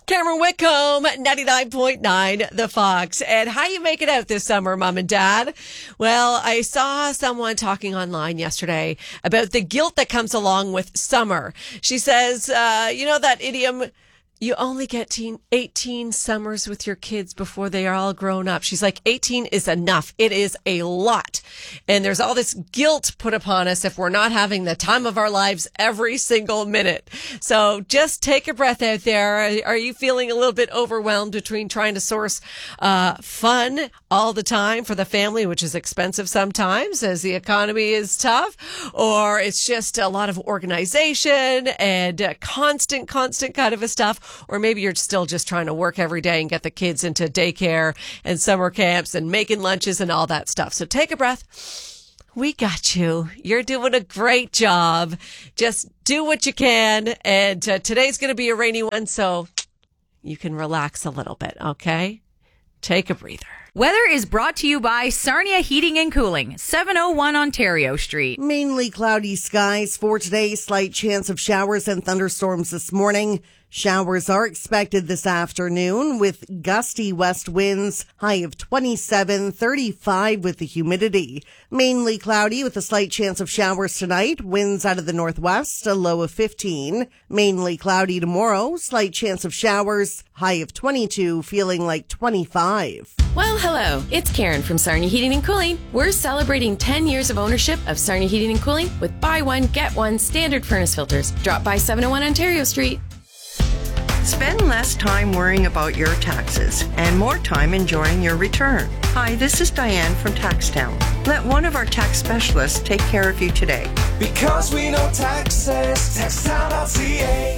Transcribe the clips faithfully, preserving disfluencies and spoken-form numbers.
Cameron Whitcomb, ninety-nine point nine The Fox. And how you make it out this summer, Mom and Dad? Well, I saw someone talking online yesterday about the guilt that comes along with summer. She says, uh, you know that idiom, you only get teen, eighteen summers with your kids before they are all grown up. She's like, eighteen is enough. It is a lot. And there's all this guilt put upon us if we're not having the time of our lives every single minute. So just take a breath out there. Are you feeling a little bit overwhelmed between trying to source uh, fun all the time for the family, which is expensive sometimes as the economy is tough, or it's just a lot of organization and uh, constant, constant kind of a stuff, or maybe you're still just trying to work every day and get the kids into daycare and summer camps and making lunches and all that stuff. So take a breath. We got you. You're doing a great job. Just do what you can. And uh, today's going to be a rainy one, so you can relax a little bit, okay? Take a breather. Weather is brought to you by Sarnia Heating and Cooling, seven oh one Ontario Street. Mainly cloudy skies for today. Slight chance of showers and thunderstorms this morning. Showers are expected this afternoon with gusty west winds, high of twenty-seven, thirty-five with the humidity. Mainly cloudy with a slight chance of showers tonight. Winds out of the northwest, a low of fifteen. Mainly cloudy tomorrow, slight chance of showers, high of twenty-two, feeling like twenty-five. Well, hello. It's Karen from Sarnia Heating and Cooling. We're celebrating ten years of ownership of Sarnia Heating and Cooling with buy one, get one standard furnace filters. Drop by seven oh one Ontario Street. Spend less time worrying about your taxes and more time enjoying your return. Hi, this is Diane from TaxTown. Let one of our tax specialists take care of you today. Because we know taxes, taxtown dot c a.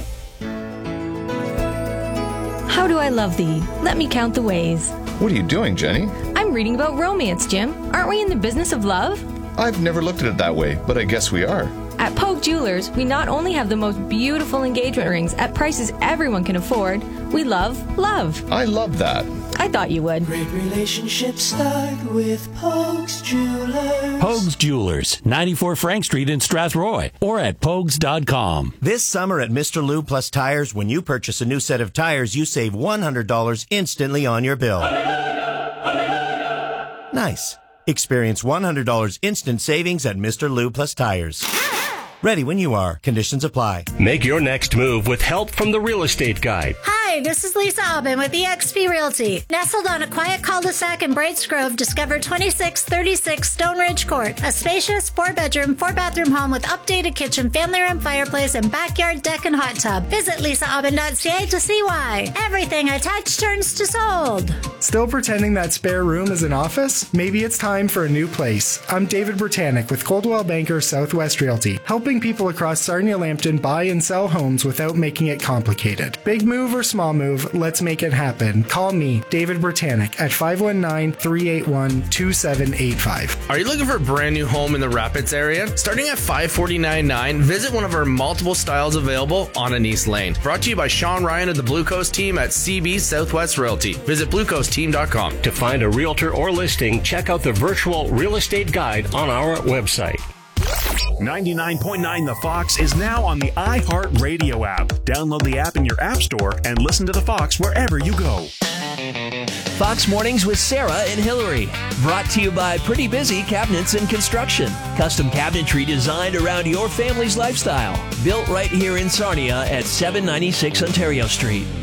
How do I love thee? Let me count the ways. What are you doing, Jenny? I'm reading about romance, Jim. Aren't we in the business of love? I've never looked at it that way, but I guess we are. At Pogue Jewelers, we not only have the most beautiful engagement rings at prices everyone can afford, we love love. I love that. I thought you would. Great relationships start with Pogues Jewelers. Pogues Jewelers, ninety-four Frank Street in Strathroy, or at pogues dot com. This summer at Mister Lube Plus Tires, when you purchase a new set of tires, you save one hundred dollars instantly on your bill. Nice. Experience one hundred dollars instant savings at Mister Lube Plus Tires. Ready when you are. Conditions apply. Make your next move with help from the Real Estate Guide. Hi, this is Lisa Aubin with E X P Realty. Nestled on a quiet cul-de-sac in Brights Grove, discover twenty-six thirty-six Stone Ridge Court, a spacious four-bedroom, four-bathroom home with updated kitchen, family room, fireplace, and backyard deck and hot tub. Visit lisa aubin dot c a to see why. Everything I touch turns to sold. Still pretending that spare room is an office? Maybe it's time for a new place. I'm David Britannic with Coldwell Banker Southwest Realty, helping people across Sarnia-Lambton buy and sell homes without making it complicated. Big move or small move, let's make it happen. Call me, David Britannic, at five one nine, three eight one, two seven eight five. Are you looking for a brand new home in the Rapids area? Starting at five forty-nine nine, visit one of our multiple styles available on Anise Lane. Brought to you by Sean Ryan of the Blue Coast team at C B Southwest Realty. Visit blue coast team dot com. To find a realtor or listing, check out the virtual real estate guide on our website. ninety-nine point nine The Fox is now on the iHeartRadio app. Download the app in your app store and listen to The Fox wherever you go. Fox Mornings with Sarah and Hillary. Brought to you by Pretty Busy Cabinets and Construction. Custom cabinetry designed around your family's lifestyle. Built right here in Sarnia at seven ninety-six Ontario Street.